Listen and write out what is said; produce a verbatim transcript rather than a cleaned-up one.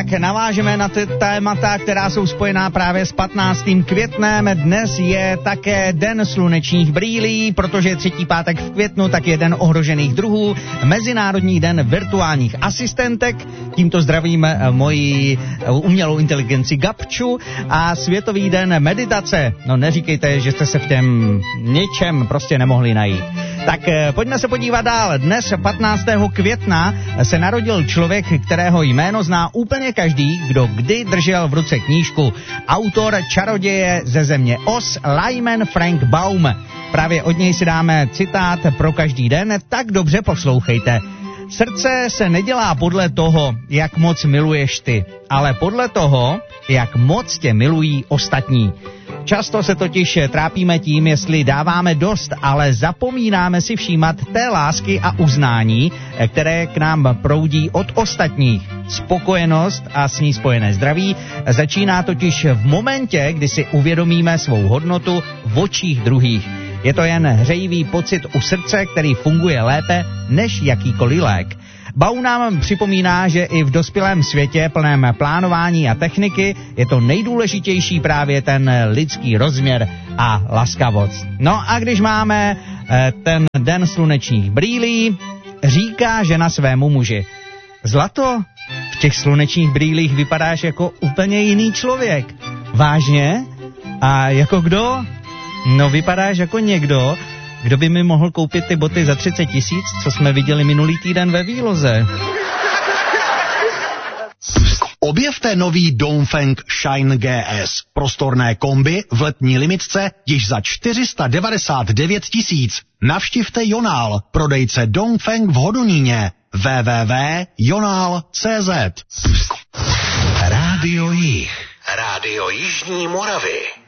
tak navážeme na ty témata, která jsou spojená právě s patnáctým květnem. Dnes je také den slunečních brýlí, protože je třetí pátek v květnu, tak je den ohrožených druhů, Mezinárodní den virtuálních asistentek, tímto zdravím moji umělou inteligenci Gabču, a Světový den meditace. No neříkejte, že jste se v těm něčem prostě nemohli najít. Tak pojďme se podívat dál. Dnes patnáctého května se narodil člověk, kterého jméno zná úplně každý, kdo kdy držel v ruce knížku. Autor Čaroděje ze země Oz, Lyman Frank Baum. Právě od něj si dáme citát pro každý den, tak dobře poslouchejte. Srdce se nedělá podle toho, jak moc miluješ ty, ale podle toho, jak moc tě milují ostatní. Často se totiž trápíme tím, jestli dáváme dost, ale zapomínáme si všímat té lásky a uznání, které k nám proudí od ostatních. Spokojenost a s ní spojené zdraví začíná totiž v momentě, kdy si uvědomíme svou hodnotu v očích druhých. Je to jen hřejivý pocit u srdce, který funguje lépe než jakýkoliv lék. Baum nám připomíná, že i v dospělém světě plném plánování a techniky je to nejdůležitější právě ten lidský rozměr a laskavost. No a když máme eh, ten den slunečních brýlí, říká žena svému muži: Zlato, v těch slunečních brýlích vypadáš jako úplně jiný člověk. Vážně? A jako kdo? No vypadáš jako někdo, kdo by mi mohl koupit ty boty za třicet tisíc, co jsme viděli minulý týden ve výloze. Objevte nový Dongfeng Shine G S. Prostorné kombi v letní limitce již za čtyři sta devadesát devět tisíc. Navštivte Jonál, prodejce Dongfeng v Hodoníně. w w w tečka jonál tečka cé zet. Rádio Jih. Rádio Jižní Moravy.